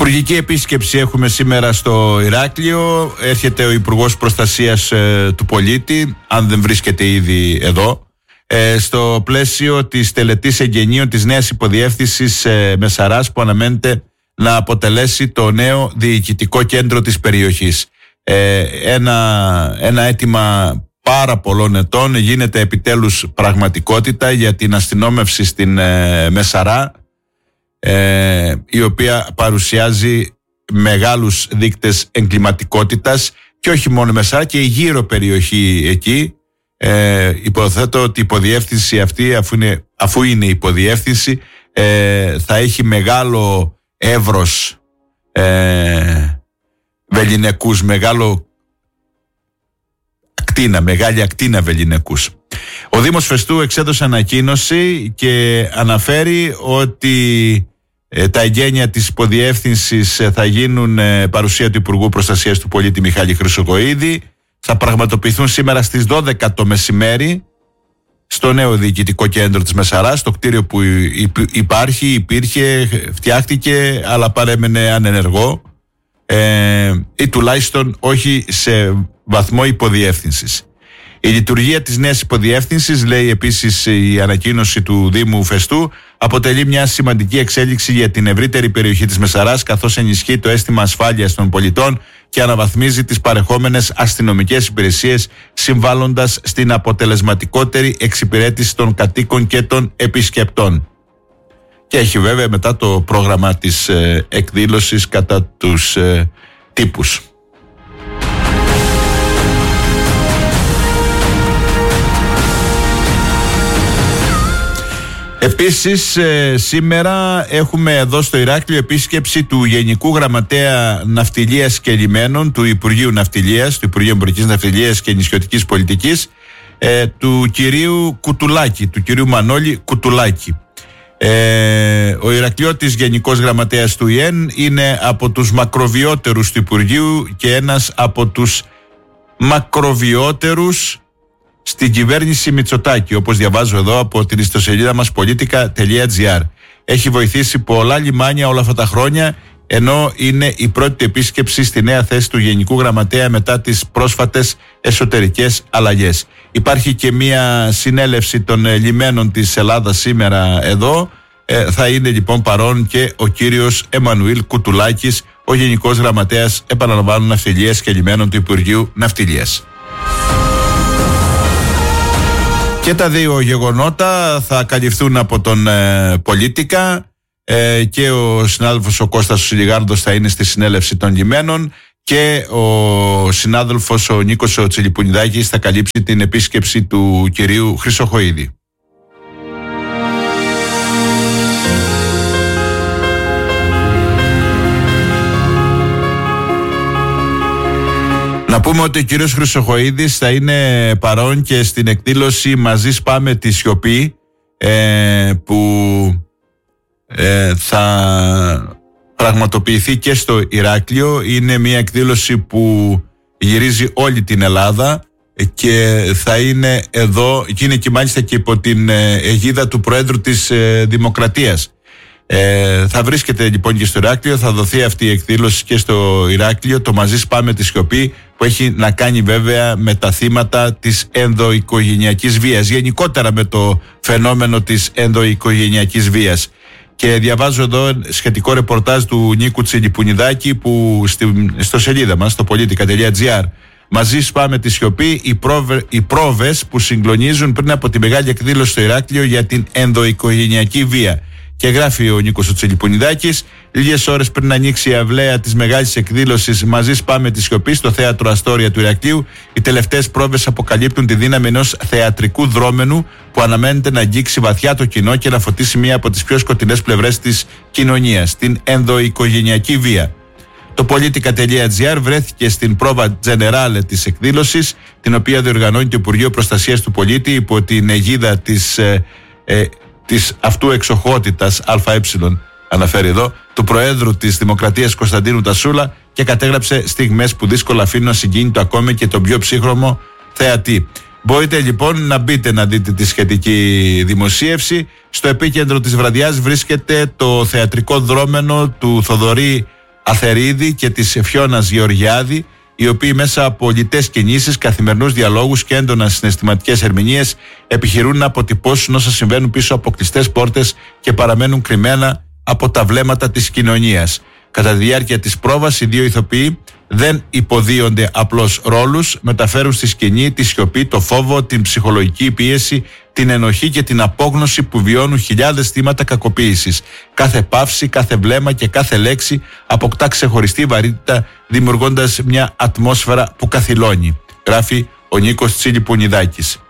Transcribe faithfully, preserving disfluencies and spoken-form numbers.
Υπουργική επίσκεψη έχουμε σήμερα στο Ηράκλειο. Έρχεται ο Υπουργός Προστασίας ε, του Πολίτη, αν δεν βρίσκεται ήδη εδώ, ε, στο πλαίσιο της τελετής εγγενείων της νέας υποδιεύθυνσης ε, Μεσαράς, που αναμένεται να αποτελέσει το νέο διοικητικό κέντρο της περιοχής. Ε, ένα, ένα αίτημα πάρα πολλών ετών γίνεται επιτέλους πραγματικότητα για την αστυνόμευση στην ε, Μεσαρά, ε, η οποία παρουσιάζει μεγάλους δείκτες εγκληματικότητας, και όχι μόνο Μεσαρά, και η γύρω περιοχή εκεί. Ε, υποθέτω ότι η υποδιεύθυνση αυτή, αφού είναι, αφού είναι υποδιεύθυνση, ε, θα έχει μεγάλο εύρος ε, βεληνικούς, μεγάλο ακτίνα, μεγάλη ακτίνα βεληνικούς. Ο Δήμος Φεστού εξέδωσε ανακοίνωση και αναφέρει ότι ε, τα εγγένεια της υποδιεύθυνσης θα γίνουν ε, παρουσία του Υπουργού Προστασίας του Πολίτη Μιχάλη Χρυσοχοΐδη. Θα πραγματοποιηθούν σήμερα στις δώδεκα το μεσημέρι στο νέο διοικητικό κέντρο της Μεσαράς, το κτίριο που υπάρχει, υπήρχε, φτιάχτηκε, αλλά παρέμενε ανενεργό, ε, ή τουλάχιστον όχι σε βαθμό υποδιεύθυνσης. Η λειτουργία της νέας υποδιεύθυνσης, λέει επίσης η ανακοίνωση του Δήμου Φεστού, αποτελεί μια σημαντική εξέλιξη για την ευρύτερη περιοχή της Μεσαράς, καθώς ενισχύει το αίσθημα ασφάλειας των πολιτών και αναβαθμίζει τις παρεχόμενες αστυνομικές υπηρεσίες, συμβάλλοντας στην αποτελεσματικότερη εξυπηρέτηση των κατοίκων και των επισκεπτών. Και έχει βέβαια μετά το πρόγραμμα της ε, εκδήλωσης κατά τους ε, τύπους. Επίσης ε, σήμερα έχουμε εδώ στο Ηράκλειο επίσκεψη του Γενικού Γραμματέα Ναυτιλίας και Λιμένων του Υπουργείου Ναυτιλίας, του Υπουργείου Εμπορικής Ναυτιλίας και Νησιωτικής Πολιτικής, ε, του κυρίου Κουτουλάκη, του κυρίου Μανώλη Κουτουλάκη. Ε, ο Ηρακλειώτης Γενικός Γραμματέας του ΙΕΝ είναι από τους μακροβιότερους του Υπουργείου και ένας από τους μακροβιότερους στην κυβέρνηση Μητσοτάκη, όπως διαβάζω εδώ από την ιστοσελίδα μας politica τελεία gr. Έχει βοηθήσει πολλά λιμάνια όλα αυτά τα χρόνια, ενώ είναι η πρώτη επίσκεψη στη νέα θέση του Γενικού Γραμματέα μετά τις πρόσφατες εσωτερικές αλλαγές. Υπάρχει και μια συνέλευση των λιμένων της Ελλάδας σήμερα εδώ. Ε, θα είναι λοιπόν παρόν και ο κύριος Εμμανουήλ Κουτουλάκης, ο Γενικός Γραμματέας, επαναλαμβάνω, Ναυτιλίας και Λιμένων του Υπουργείου Ναυτιλίας. Και τα δύο γεγονότα θα καλυφθούν από τον ε, Πολίτικα, ε, και ο συνάδελφος ο Κώστας ο Σιλιγάρντος θα είναι στη συνέλευση των λιμένων, και ο συνάδελφος ο Νίκος ο Τσιλιπουνιδάκης θα καλύψει την επίσκεψη του κυρίου Χρυσοχοΐδη. Να πούμε ότι ο κύριος Χρυσοχοΐδης θα είναι παρόν και στην εκδήλωση «Μαζί σπάμε τη σιωπή», ε, που ε, θα πραγματοποιηθεί και στο Ηράκλειο. Είναι μια εκδήλωση που γυρίζει όλη την Ελλάδα και θα είναι εδώ, και είναι και μάλιστα και υπό την αιγίδα του Προέδρου της Δημοκρατίας. Ε, θα βρίσκεται λοιπόν και στο Ηράκλειο, θα δοθεί αυτή η εκδήλωση και στο Ηράκλειο, το «Μαζί σπάμε τη σιωπή», που έχει να κάνει βέβαια με τα θύματα της ενδοοικογενειακής βίας, γενικότερα με το φαινόμενο της ενδοοικογενειακής βίας. Και διαβάζω εδώ σχετικό ρεπορτάζ του Νίκου Τσιλιπουνιδάκη, που στη, στο σελίδα μας, στο politica τελεία gr, «Μαζί σπάμε τη σιωπή, οι, πρόβε, οι πρόβες που συγκλονίζουν πριν από τη μεγάλη εκδήλωση στο Ηράκλειο για την ενδοοικογενειακή βία». Και γράφει ο Νίκος ο Τσιλιπουνιδάκης, λίγες ώρες πριν ανοίξει η αυλαία της μεγάλης εκδήλωσης «Μαζί σπάμε τη σιωπή» στο θέατρο Αστόρια του Ηρακλείου, οι τελευταίες πρόβες αποκαλύπτουν τη δύναμη ενός θεατρικού δρόμενου που αναμένεται να αγγίξει βαθιά το κοινό και να φωτίσει μία από τις πιο σκοτεινές πλευρές της κοινωνίας, την ενδοοικογενειακή βία. Το politica τελεία gr βρέθηκε στην πρόβα τζενεράλε της εκδήλωσης, την οποία διοργανώνει το Υπουργείο Προστασίας του Πολίτη υπό την αιγίδα της ε, ε, της αυτού εξοχότητας ΑΕ, αναφέρει εδώ, του Προέδρου της Δημοκρατίας Κωνσταντίνου Τασούλα, και κατέγραψε στιγμές που δύσκολα αφήνουν ασυγκίνητο ακόμη και τον πιο ψύχρωμο θεατή. Μπορείτε λοιπόν να μπείτε να δείτε τη σχετική δημοσίευση. Στο επίκεντρο της βραδιάς βρίσκεται το θεατρικό δρόμενο του Θοδωρή Αθερίδη και της Φιώνας Γεωργιάδη, οι οποίοι μέσα από λιτές κινήσεις, καθημερινούς διαλόγους και έντονα συναισθηματικές ερμηνείες επιχειρούν να αποτυπώσουν όσα συμβαίνουν πίσω από κλειστές πόρτες και παραμένουν κρυμμένα από τα βλέμματα της κοινωνίας. Κατά τη διάρκεια της πρόβας, οι δύο ηθοποιοί δεν υποδίονται απλώς ρόλους, μεταφέρουν στη σκηνή τη σιωπή, το φόβο, την ψυχολογική πίεση, την ενοχή και την απόγνωση που βιώνουν χιλιάδες θύματα κακοποίησης. Κάθε παύση, κάθε βλέμμα και κάθε λέξη αποκτά ξεχωριστή βαρύτητα, δημιουργώντας μια ατμόσφαιρα που καθυλώνει, γράφει ο Νίκος Τσίλιπουνιδάκης.